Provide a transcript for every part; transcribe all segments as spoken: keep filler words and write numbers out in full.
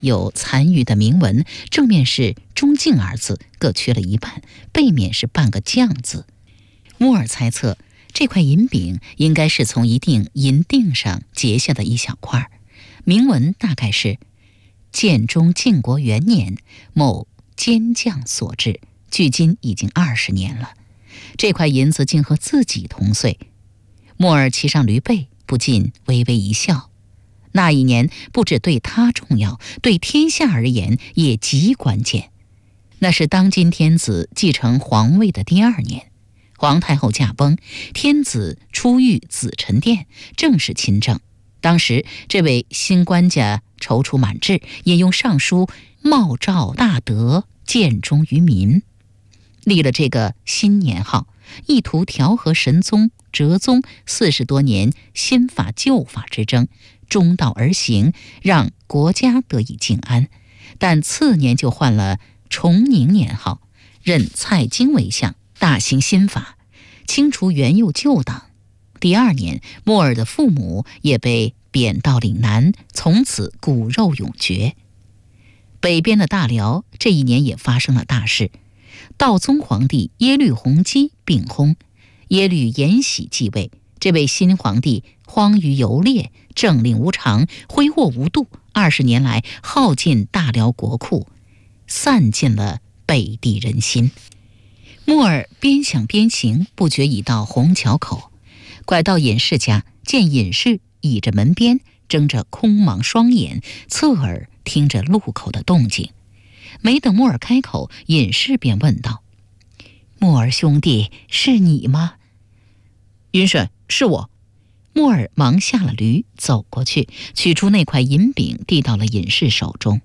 有残余的铭文，正面是中敬二字，各缺了一半，背面是半个将字。莫尔猜测这块银饼应该是从一锭银锭上截下的一小块，铭文大概是建中靖国元年某监将所制，距今已经二十年了。这块银子竟和自己同岁。莫尔骑上驴背，不禁微微一笑。那一年不只对他重要，对天下而言也极关键。那是当今天子继承皇位的第二年，皇太后驾崩，天子出御紫宸殿，正式亲政。当时这位新官家踌躇满志，引用尚书茂诏大德，建忠于民，立了这个新年号，意图调和神宗、哲宗四十多年新法旧法之争，中道而行，让国家得以静安。但次年就换了崇宁年号，任蔡京为相，大兴新法，清除原有旧党。第二年，莫尔的父母也被贬到岭南，从此骨肉永绝。北边的大辽这一年也发生了大事，道宗皇帝耶律洪基病薨，耶律延禧继位。这位新皇帝荒于游猎，政令无常，挥霍无度，二十年来耗尽大辽国库，散尽了北地人心。莫尔边想边行，不觉已到虹桥口，拐到尹氏家，见尹氏倚着门边，睁着空茫双眼，侧耳听着路口的动静。没等莫尔开口，尹氏便问道：“莫尔兄弟，是你吗？”“ 尹婶，是我。” 莫尔忙下了驴，走过去，取出那块银饼，递到了尹氏手中。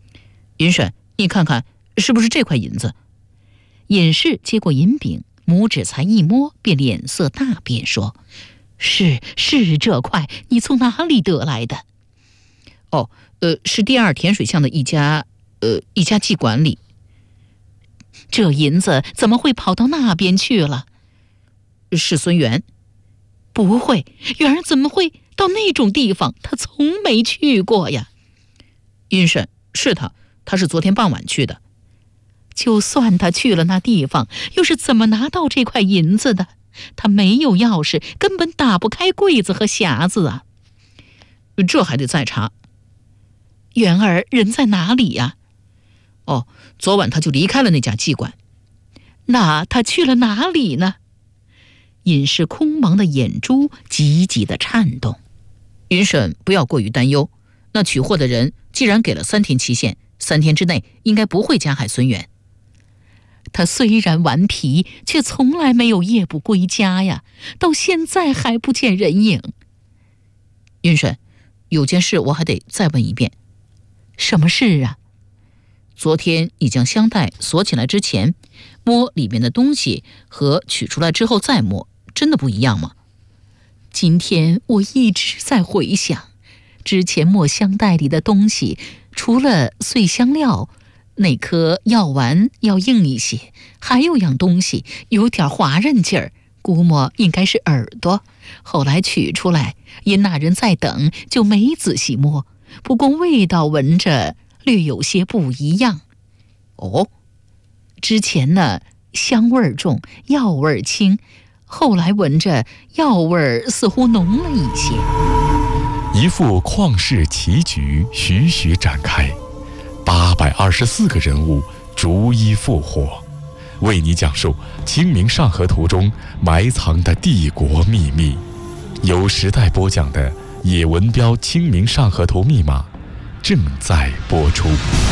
“尹婶，你看看，是不是这块银子？” 尹氏接过银饼，拇指才一摸，便脸色大变，说：“是是这块，你从哪里得来的？”“ 哦，呃，是第二甜水巷的一家，呃，一家妓馆里。”“ 这银子怎么会跑到那边去了？”“ 是孙元。”“ 不会，元儿怎么会到那种地方？他从没去过呀。”“ 尹婶，是他，他是昨天傍晚去的。”“ 就算他去了那地方，又是怎么拿到这块银子的？他没有钥匙，根本打不开柜子和匣子啊。”“ 这还得再查。”“ 元儿人在哪里呀？”“ 哦，昨晚他就离开了那家妓馆。”“ 那他去了哪里呢？”尹氏空茫的眼珠急急地颤动。 “尹婶不要过于担忧，那取货的人既然给了三天期限，三天之内应该不会加害孙元。”“ 他虽然顽皮，却从来没有夜不归家呀，到现在还不见人影。”“ 尹婶，有件事我还得再问一遍。”“ 什么事啊？”“ 昨天你将香袋锁起来之前，摸里面的东西和取出来之后再摸，真的不一样吗？”“ 今天我一直在回想，之前摸香袋里的东西，除了碎香料，那颗药丸要硬一些，还有样东西有点滑韧劲儿，估摸应该是耳朵。后来取出来，因那人在等，就没仔细摸。不过味道闻着略有些不一样。”“ 哦， 之前呢，香味重，药味轻，后来闻着药味似乎浓了一些。” 一副旷世奇局徐徐展开，八百二十四个人物逐一复活，为你讲述《清明上河图》中埋藏的帝国秘密。由时代播讲的野文标《清明上河图》密码正在播出。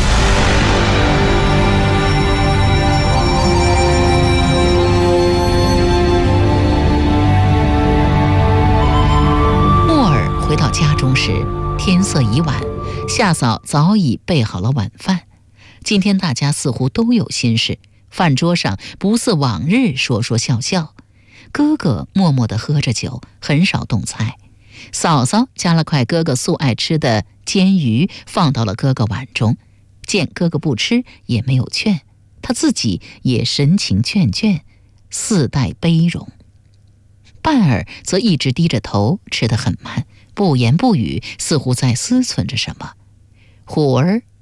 莫尔回到家中时，天色已晚，夏嫂早已备好了晚饭。今天大家似乎都有心事，饭桌上不似往日说说笑笑。哥哥默默地喝着酒，很少动菜。嫂嫂夹了块哥哥素爱吃的煎鱼放到了哥哥碗中，见哥哥不吃，也没有劝，他自己也神情倦倦，似带悲容。半儿则一直低着头，吃得很慢，不言不语，似乎在思忖着什么。虎儿